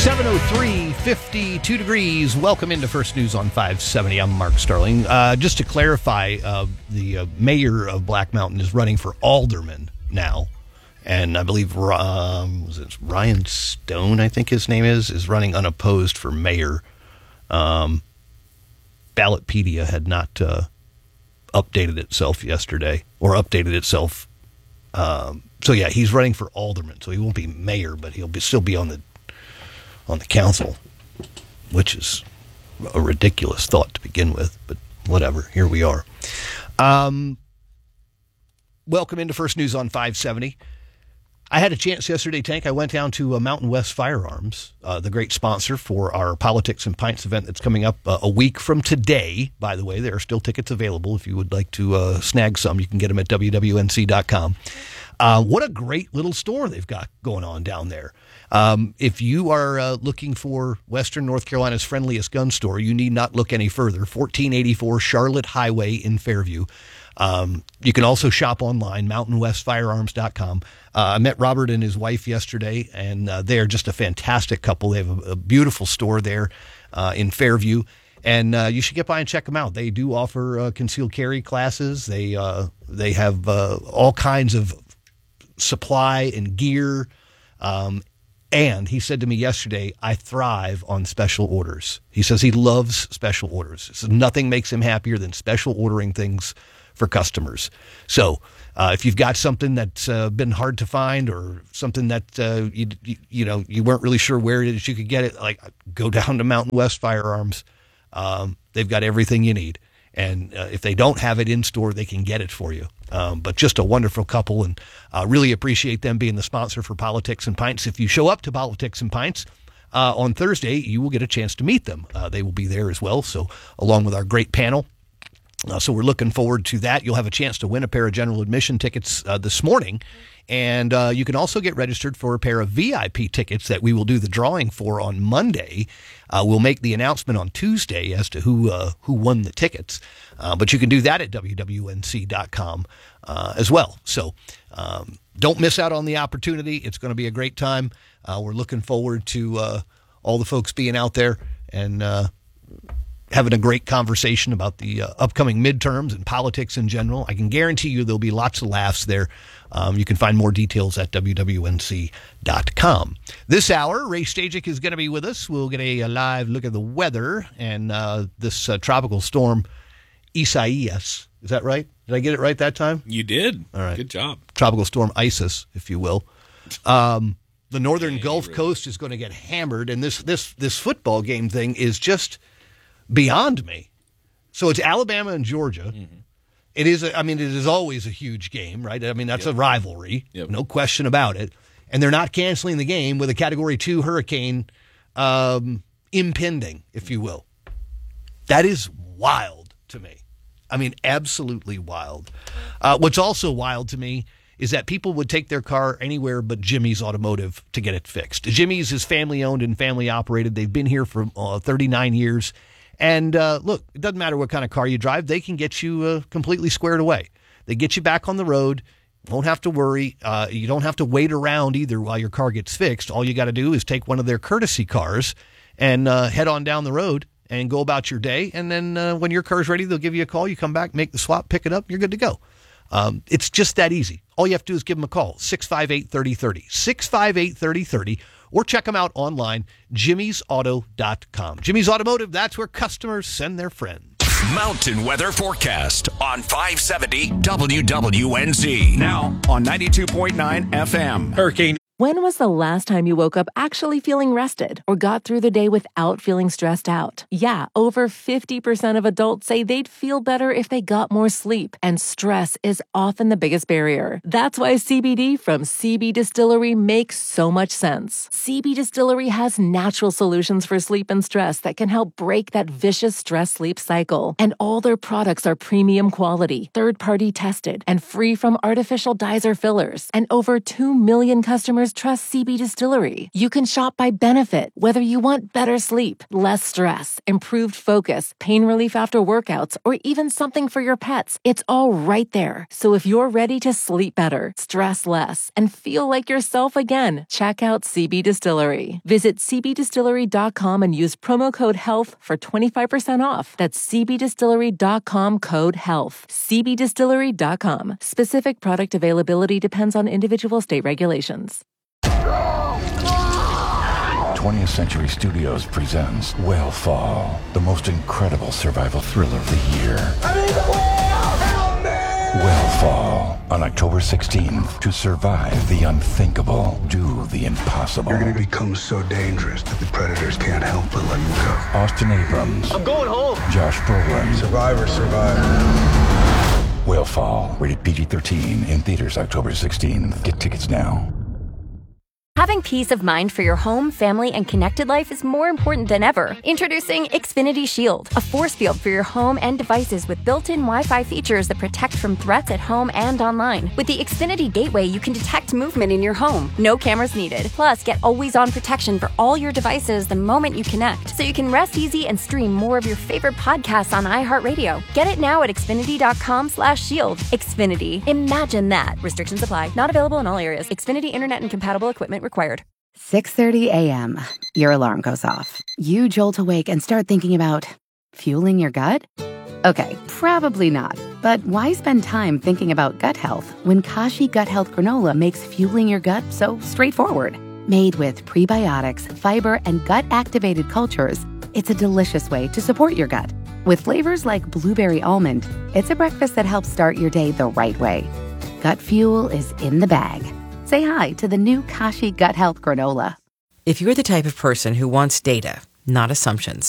7:03, 52 degrees. Welcome into First News on 570. I'm Mark Starling. Just to clarify, the mayor of Black Mountain is running for alderman now. And I believe Ryan Stone, I think his name is running unopposed for mayor. Ballotpedia had not updated itself yesterday, or updated itself. So yeah, he's running for alderman. So he won't be mayor, but he'll still be on the council, which is a ridiculous thought to begin with, but whatever, here we are. Welcome into First News on 570. I had a chance yesterday, Tank. I went down to Mountain West Firearms, the great sponsor for our Politics and Pints event that's coming up a week from today. By the way, there are still tickets available. If you would like to snag some, you can get them at wwnc.com. What a great little store they've got going on down there. If you are looking for Western North Carolina's friendliest gun store, you need not look any further. 1484 Charlotte Highway in Fairview. You can also shop online, mountainwestfirearms.com. I met Robert and his wife yesterday, and they are just a fantastic couple. They have a beautiful store there in Fairview, and you should get by and check them out. They do offer concealed carry classes. They have all kinds of supply and gear. And he said to me yesterday, I thrive on special orders. He says he loves special orders. He says nothing makes him happier than special ordering things for customers. So if you've got something that's been hard to find, or something that you weren't really sure where it is you could get it, like, go down to Mountain West Firearms. They've got everything you need. And if they don't have it in store, they can get it for you. But just a wonderful couple, and really appreciate them being the sponsor for Politics and Pints. If you show up to Politics and Pints on Thursday, you will get a chance to meet them. They will be there as well, so along with our great panel. So we're looking forward to that. You'll have a chance to win a pair of general admission tickets this morning. And you can also get registered for a pair of VIP tickets that we will do the drawing for on Monday. We'll make the announcement on Tuesday as to who won the tickets. But you can do that at wwnc.com as well. So don't miss out on the opportunity. It's going to be a great time. We're looking forward to all the folks being out there and having a great conversation about the upcoming midterms and politics in general. I can guarantee you there'll be lots of laughs there. You can find more details at wwnc.com. This hour, Ray Stajic is going to be with us. We'll get a live look at the weather and this tropical storm, Isaias. Is that right? Did I get it right that time? You did. All right. Good job. Tropical storm Isis, if you will. The northern Gulf Coast is going to get hammered, and this football game thing is just beyond me. So it's Alabama and Georgia. Mm-hmm. It is always a huge game, right? I mean, that's a rivalry, no question about it. And they're not canceling the game with a Category 2 hurricane impending, if you will. That is wild to me. I mean, absolutely wild. What's also wild to me is that people would take their car anywhere but Jimmy's Automotive to get it fixed. Jimmy's is family-owned and family-operated. They've been here for 39 years. And look, it doesn't matter what kind of car you drive. They can get you completely squared away. They get you back on the road. Won't have to worry. You don't have to wait around either while your car gets fixed. All you got to do is take one of their courtesy cars and head on down the road and go about your day. And then when your car's ready, they'll give you a call. You come back, make the swap, pick it up. You're good to go. It's just that easy. All you have to do is give them a call, 658-3030, 658-3030. Or check them out online, jimmysauto.com. Jimmy's Automotive, that's where customers send their friends. Mountain weather forecast on 570 WWNZ. Now on 92.9 FM. Hurricane. When was the last time you woke up actually feeling rested or got through the day without feeling stressed out? Yeah, over 50% of adults say they'd feel better if they got more sleep, and stress is often the biggest barrier. That's why CBD from CB Distillery makes so much sense. CB Distillery has natural solutions for sleep and stress that can help break that vicious stress-sleep cycle. And all their products are premium quality, third-party tested, and free from artificial dyes or fillers. And over 2 million customers just trust CB Distillery. You can shop by benefit, whether you want better sleep, less stress, improved focus, pain relief after workouts, or even something for your pets. It's all right there. So if you're ready to sleep better, stress less, and feel like yourself again, check out CB Distillery. Visit cbdistillery.com and use promo code HEALTH for 25% off. That's cbdistillery.com, code HEALTH. cbdistillery.com. Specific product availability depends on individual state regulations. 20th Century Studios presents Whale-Fall, the most incredible survival thriller of the year. I need the whale! Help me! Whale-Fall, on October 16th. To survive the unthinkable, do the impossible. You're gonna become so dangerous that the predators can't help but let you go. Austin Abrams. I'm going home. Josh Brolin. Survivor, survivor. Whale-Fall, rated PG-13, in theaters October 16th. Get tickets now. Having peace of mind for your home, family, and connected life is more important than ever. Introducing Xfinity Shield, a force field for your home and devices with built-in Wi-Fi features that protect from threats at home and online. With the Xfinity Gateway, you can detect movement in your home. No cameras needed. Plus, get always-on protection for all your devices the moment you connect, so you can rest easy and stream more of your favorite podcasts on iHeartRadio. Get it now at Xfinity.com/shield. Xfinity. Imagine that. Restrictions apply. Not available in all areas. Xfinity Internet and compatible equipment required. 6:30 a.m. Your alarm goes off. You jolt awake and start thinking about fueling your gut? Okay, probably not. But why spend time thinking about gut health when Kashi Gut Health Granola makes fueling your gut so straightforward? Made with prebiotics, fiber, and gut-activated cultures, it's a delicious way to support your gut. With flavors like blueberry almond, it's a breakfast that helps start your day the right way. Gut fuel is in the bag. Say hi to the new Kashi Gut Health Granola. If you're the type of person who wants data, not assumptions,